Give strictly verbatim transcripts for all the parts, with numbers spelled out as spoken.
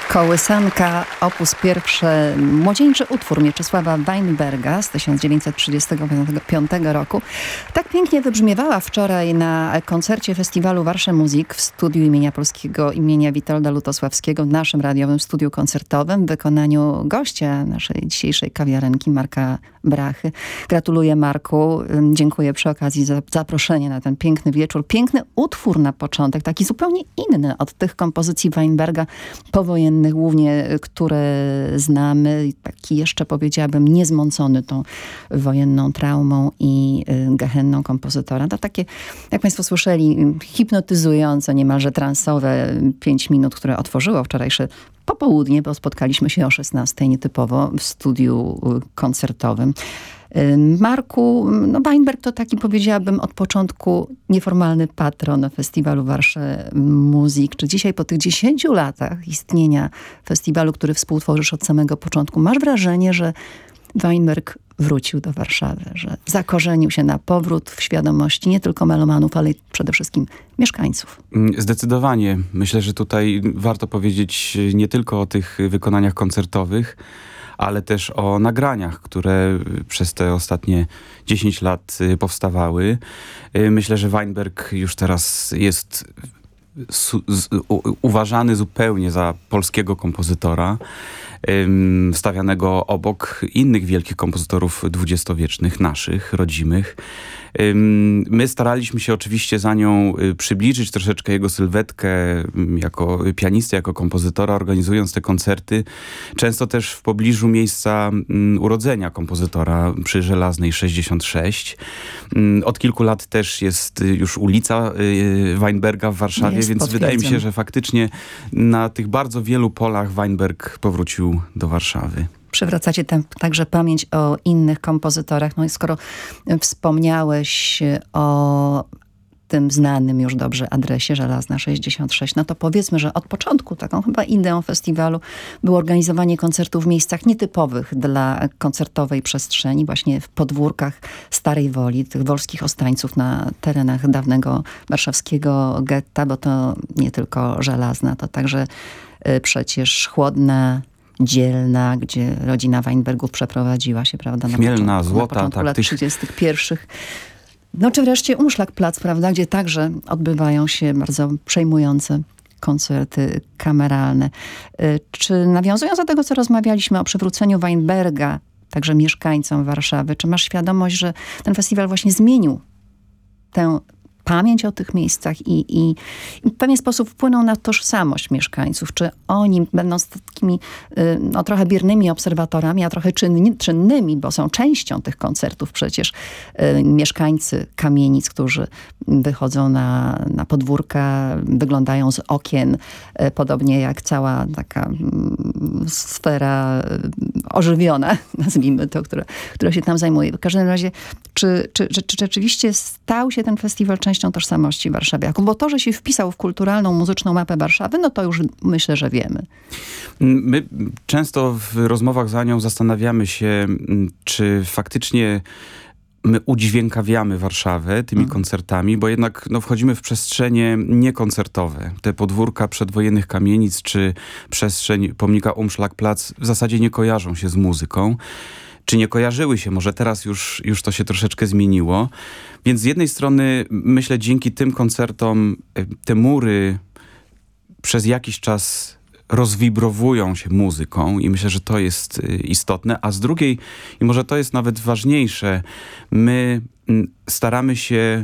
Kołysanka, opus pierwszy, młodzieńczy utwór Mieczysława Weinberga z tysiąc dziewięćset trzydziestego piątego roku. Tak pięknie wybrzmiewała wczoraj na koncercie festiwalu Warsza Muzyk w studiu imienia Polskiego imienia Witolda Lutosławskiego, w naszym radiowym studiu koncertowym w wykonaniu gościa naszej dzisiejszej kawiarenki, Marka Brachy. Gratuluję, Marku. Dziękuję przy okazji za zaproszenie na ten piękny wieczór. Piękny utwór na początek, taki zupełnie inny od tych kompozycji Weinberga powojennych, głównie, które znamy. Taki jeszcze, powiedziałabym, niezmącony tą wojenną traumą i gehenną kompozytora. To takie, jak państwo słyszeli, hipnotyzujące, niemalże transowe pięć minut, które otworzyło wczorajsze popołudnie, bo spotkaliśmy się o szesnastej nietypowo w studiu koncertowym. Marku, no Weinberg to taki, powiedziałabym, od początku nieformalny patron festiwalu Warsza Muzyk. Czy dzisiaj po tych dziesięciu latach istnienia festiwalu, który współtworzysz od samego początku, masz wrażenie, że Weinberg wrócił do Warszawy, że zakorzenił się na powrót w świadomości nie tylko melomanów, ale przede wszystkim mieszkańców? Zdecydowanie. Myślę, że tutaj warto powiedzieć nie tylko o tych wykonaniach koncertowych, ale też o nagraniach, które przez te ostatnie dziesięć lat powstawały. Myślę, że Weinberg już teraz jest su- z- u- uważany zupełnie za polskiego kompozytora, ym, stawianego obok innych wielkich kompozytorów dwudziestowiecznych, naszych, rodzimych. Ym, my staraliśmy się oczywiście za nią y, przybliżyć troszeczkę jego sylwetkę y, jako pianisty, jako kompozytora, organizując te koncerty. Często też w pobliżu miejsca y, urodzenia kompozytora przy Żelaznej sześćdziesiąt sześć. Y, od kilku lat też jest y, już ulica y, Weinberga w Warszawie, Jest, więc wydaje mi się, że faktycznie na tych bardzo wielu polach Weinberg powrócił do Warszawy. Przywracacie tam także pamięć o innych kompozytorach. No i skoro wspomniałeś o tym znanym już dobrze adresie Żelazna sześćdziesiąt sześć, no to powiedzmy, że od początku taką chyba ideą festiwalu było organizowanie koncertów w miejscach nietypowych dla koncertowej przestrzeni, właśnie w podwórkach Starej Woli, tych wolskich ostańców na terenach dawnego warszawskiego getta, bo to nie tylko Żelazna, to także y, przecież Chłodna, Dzielna, gdzie rodzina Weinbergów przeprowadziła się, prawda, na Chmielna, początku, Złota, na początku tak, lat tych... trzydziestych pierwszych. No czy wreszcie Umszlagplatz, prawda, gdzie także odbywają się bardzo przejmujące koncerty kameralne. Czy nawiązując do tego, co rozmawialiśmy o przywróceniu Weinberga, także mieszkańcom Warszawy, czy masz świadomość, że ten festiwal właśnie zmienił tę pamięć o tych miejscach i, i, i w pewien sposób wpłynął na tożsamość mieszkańców? Czy oni, będąc takimi y, no, trochę biernymi obserwatorami, a trochę czynni, czynnymi, bo są częścią tych koncertów przecież, y, mieszkańcy kamienic, którzy wychodzą na, na podwórka, wyglądają z okien, y, podobnie jak cała taka y, sfera y, ożywiona, nazwijmy to, która, która się tam zajmuje. W każdym razie, czy, czy, czy, czy rzeczywiście stał się ten festiwal częścią tożsamości warszawiaków? Bo to, że się wpisał w kulturalną, muzyczną mapę Warszawy, no to już myślę, że wiemy. My często w rozmowach za nią zastanawiamy się, czy faktycznie my udźwiękawiamy Warszawę tymi hmm. koncertami, bo jednak no, wchodzimy w przestrzenie niekoncertowe. Te podwórka przedwojennych kamienic, czy przestrzeń pomnika Umszlagplatz w zasadzie nie kojarzą się z muzyką. Czy nie kojarzyły się, może teraz już, już to się troszeczkę zmieniło. Więc z jednej strony myślę, dzięki tym koncertom te mury przez jakiś czas rozwibrowują się muzyką i myślę, że to jest istotne. A z drugiej, i może to jest nawet ważniejsze, my staramy się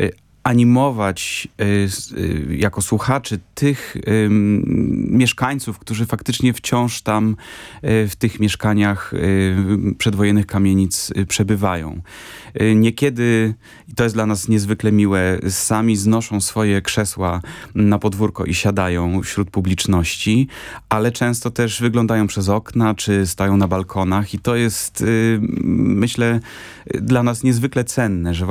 animować y, y, jako słuchaczy tych y, mieszkańców, którzy faktycznie wciąż tam y, w tych mieszkaniach y, przedwojennych kamienic y, przebywają. Y, niekiedy, i to jest dla nas niezwykle miłe, sami znoszą swoje krzesła na podwórko i siadają wśród publiczności, ale często też wyglądają przez okna, czy stają na balkonach i to jest, y, myślę, dla nas niezwykle cenne, że